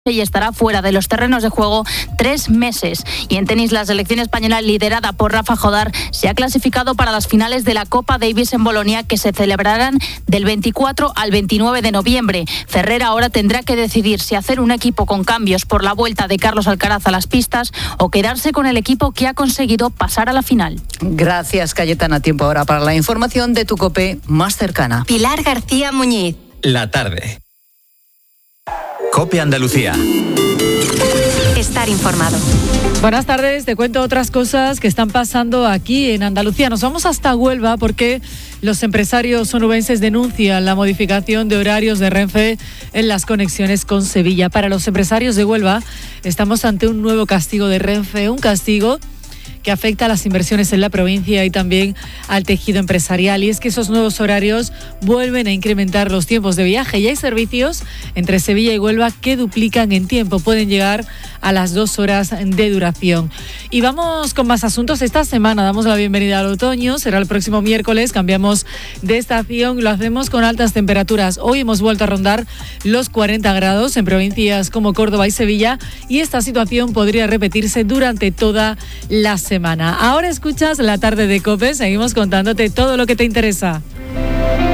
y estará fuera de los terrenos de juego 3 meses. Y en tenis, la selección española liderada por Rafa Jodar se ha clasificado para las finales de la Copa Davis en Bolonia, que se celebrarán del 24 al 29 de noviembre. Ferrer ahora tendrá que decidir si hacer un equipo con cambios por la vuelta de Carlos Alcaraz a las pistas o quedarse con el equipo que ha conseguido pasar a la final. Gracias, Cayetana. Tiempo ahora para la información de tu COPE más cercana. Pilar García Muñiz. La tarde. COPE Andalucía. Estar informado. Buenas tardes, te cuento otras cosas que están pasando aquí en Andalucía. Nos vamos hasta Huelva porque los empresarios onubenses denuncian la modificación de horarios de Renfe en las conexiones con Sevilla. Para los empresarios de Huelva estamos ante un nuevo castigo de Renfe, un castigo que afecta a las inversiones en la provincia y también al tejido empresarial. Y es que esos nuevos horarios vuelven a incrementar los tiempos de viaje y hay servicios entre Sevilla y Huelva que duplican en tiempo, pueden llegar a las 2 horas de duración. Y vamos con más asuntos. Esta semana damos la bienvenida al otoño, será el próximo miércoles, cambiamos de estación, lo hacemos con altas temperaturas. Hoy hemos vuelto a rondar los 40 grados en provincias como Córdoba y Sevilla y esta situación podría repetirse durante toda la semana. Ahora escuchas La Tarde de COPE, seguimos contándote todo lo que te interesa.